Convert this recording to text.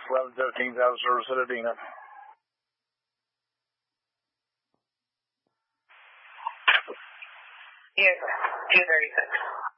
11:13th out of service at Adena. Yes, 236.